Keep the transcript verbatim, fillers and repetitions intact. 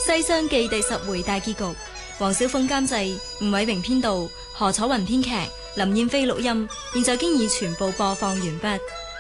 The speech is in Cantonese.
《西廂記》第十回大結局，黃小鳳監製，吳偉榮編導，何楚雲編劇，林燕飛錄音，現在經已全部播放完畢。